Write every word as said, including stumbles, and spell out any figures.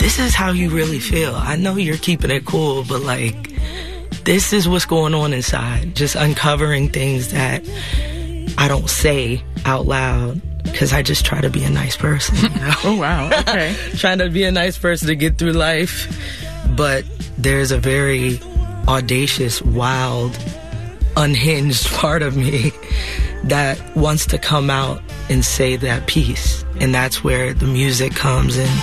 this is how you really feel. I know you're keeping it cool, but like, this is what's going on inside. Just uncovering things that I don't say out loud because I just try to be a nice person. You know? Oh, wow. Okay. Trying to be a nice person to get through life. But there's a very audacious, wild, unhinged part of me that wants to come out and say that piece. And that's where the music comes in.